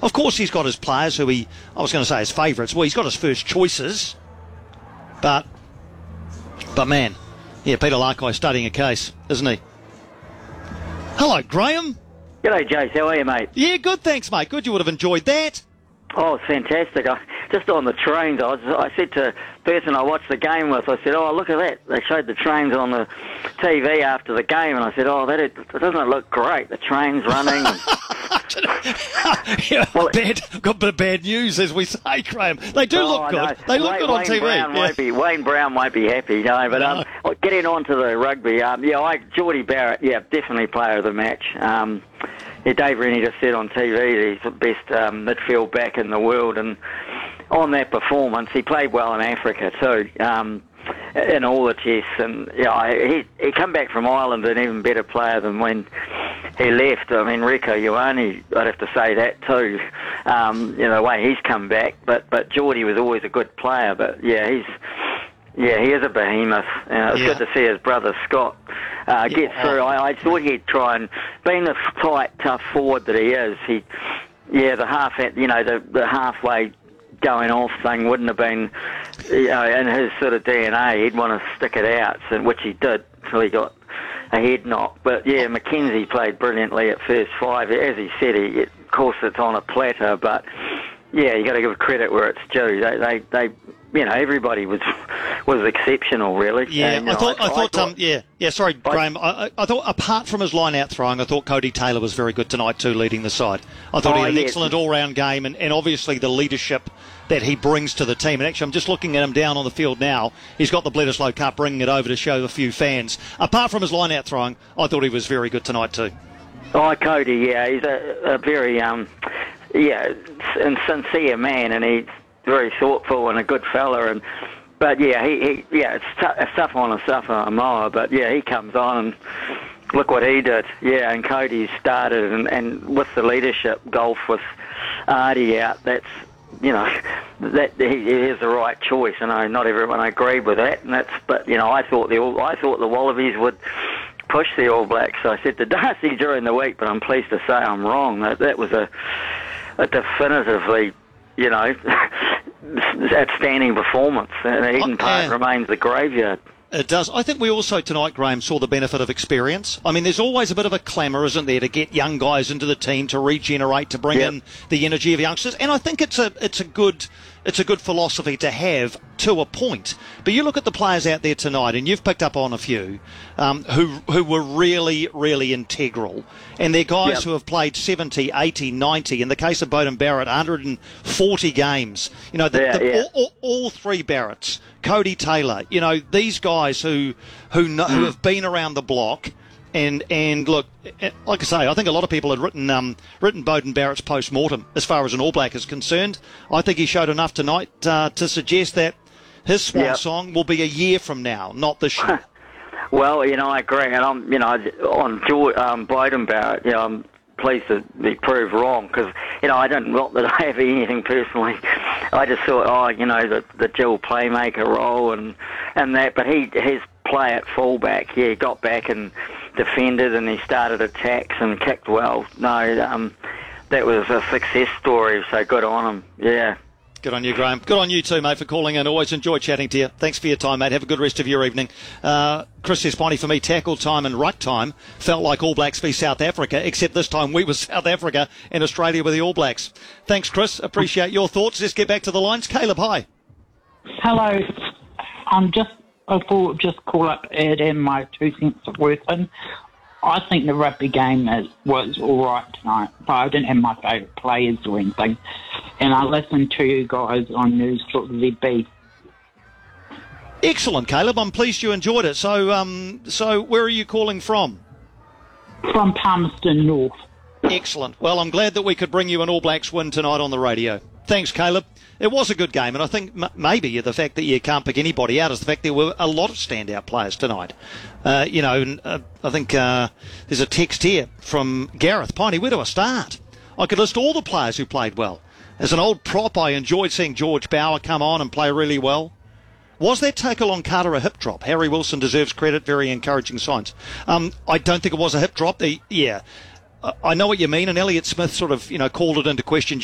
Of course, he's got his players who I was going to say his favourites. Well, he's got his first choices, but man, yeah, Peter Larkey studying a case, isn't he? Hello, Graham. G'day, Jace. How are you, mate? Yeah, good, thanks, mate. Good, you would have enjoyed that. Oh, it's fantastic. Just on the trains, I said to the person I watched the game with, I said, oh, look at that. They showed the trains on the TV after the game, and I said, oh, doesn't it look great? The trains running. Yeah, well, got a bit of bad news, as we say, Graham. They do look good. No. They look good on TV. Wayne Brown won't be happy, no. But getting on to the rugby, Geordie Barrett, definitely player of the match. Dave Rennie just said on TV that he's the best midfield back in the world, and on that performance, he played well in Africa too, in all the tests, and he come back from Ireland an even better player than when he left. I mean, Rieko Ioane, I'd have to say that too, the way he's come back, but Geordie was always a good player, but he is a behemoth. It's good to see his brother Scott get through. I thought he'd try and, being the tight, tough forward that he is, the halfway going off thing wouldn't have been, in his sort of DNA. He'd want to stick it out, which he did until he got a head knock. But Mackenzie played brilliantly at first five. As he said, of course it's on a platter, but you got to give credit where it's due. They everybody was exceptional, really. Yeah, and, sorry, Graham. I thought, apart from his line-out throwing, I thought Cody Taylor was very good tonight too, leading the side. I thought he had an excellent all-round game, and obviously the leadership that he brings to the team. And actually, I'm just looking at him down on the field now. He's got the Bledisloe Cup, bringing it over to show a few fans. Apart from his line-out throwing, I thought he was very good tonight too. Oh, Cody, he's a very and sincere man, and he's very thoughtful and a good fella, it's tough on a Samoa, but he comes on and look what he did. And Cody started and with the leadership golf with Artie out, that he is the right choice. I know not everyone agreed with that, I thought the Wallabies would push the All Blacks. So I said to Darcy during the week, but I'm pleased to say I'm wrong. That was a definitively outstanding performance. Eden Park remains the graveyard. It does. I think we also tonight, Graham, saw the benefit of experience. I mean, there's always a bit of a clamour, isn't there, to get young guys into the team, to regenerate, to bring in the energy of youngsters. And I think it's a good philosophy to have to a point. But you look at the players out there tonight, and you've picked up on a few who were really, really integral. And they're guys who have played 70, 80, 90. In the case of Beauden Barrett, 140 games. All three Barretts, Cody Taylor, these guys who have been around the block. And look, like I say, I think a lot of people had written Beauden Barrett's post-mortem as far as an All Black is concerned. I think he showed enough tonight to suggest that his swan song will be a year from now, not this year. Well, I agree, and I'm, on Beauden Barrett, I'm pleased to be proved wrong, because, I don't, not that I have anything personally. I just thought, the dual playmaker role and that, but his play at fullback, he got back and defended, and he started attacks and kicked well. No, that was a success story, so good on him. Yeah. Good on you, Graham. Good on you too, mate, for calling in. Always enjoy chatting to you. Thanks for your time, mate. Have a good rest of your evening. Chris says, Bonnie, for me, tackle time and ruck time felt like All Blacks v South Africa, except this time we were South Africa and Australia were the All Blacks. Thanks, Chris. Appreciate your thoughts. Let's get back to the lines. Caleb, hi. Hello. I thought just call up, add in my 2 cents of worth in. I think the rugby game was all right tonight, but I didn't have my favourite players or anything. And I listened to you guys on News Talk ZB. Excellent, Caleb. I'm pleased you enjoyed it. So where are you calling from? From Palmerston North. Excellent. Well, I'm glad that we could bring you an All Blacks win tonight on the radio. Thanks, Caleb. It was a good game, and I think maybe the fact that you can't pick anybody out is the fact there were a lot of standout players tonight. I think there's a text here from Gareth. Piney, where do I start? I could list all the players who played well. As an old prop, I enjoyed seeing George Bower come on and play really well. Was that tackle on Carter a hip drop? Harry Wilson deserves credit. Very encouraging signs. I don't think it was a hip drop. I know what you mean, and Elliot Smith sort of, called it into question